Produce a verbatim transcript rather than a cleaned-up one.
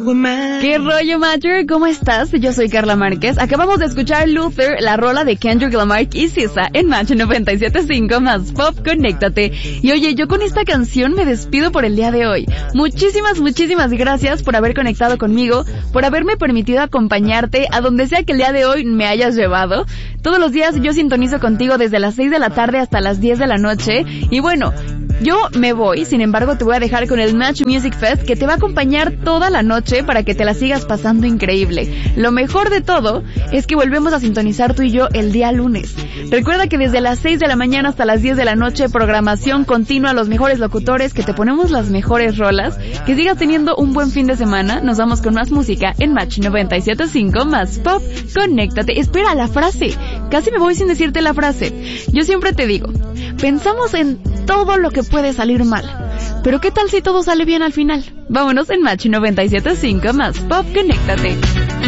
woman. ¿Qué rollo, Matter? ¿Cómo estás? Yo soy Carla Márquez. Acabamos de escuchar Luther, la rola de Kendrick Lamar y S Z A en Match noventa y siete punto cinco más Pop, conéctate. Y oye, yo con esta canción me despido por el día de hoy. Muchísimas, muchísimas gracias por haber conectado conmigo, por haberme permitido acompañarte a donde sea que el día de hoy me hayas llevado. Todos los días yo sintonizo contigo desde las seis de la tarde hasta las diez de la noche. Y bueno, yo me voy, sin embargo te voy a dejar con el Match Music Fest que te va a acompañar toda la noche para que te la sigas pasando increíble. Lo mejor de todo es que volvemos a sintonizar tú y yo el día lunes. Recuerda que desde las seis de la mañana hasta las diez de la noche, programación continua, los mejores locutores, que te ponemos las mejores rolas. Que sigas teniendo un buen fin de semana. Nos vamos con más música en Match noventa y siete punto cinco más Pop, conéctate. Espera, la frase. Casi me voy sin decirte la frase. Yo siempre te digo, pensamos en todo lo que puede salir mal, pero ¿qué tal si todo sale bien al final? Vámonos en Match noventa y siete punto cinco más Pop, conéctate.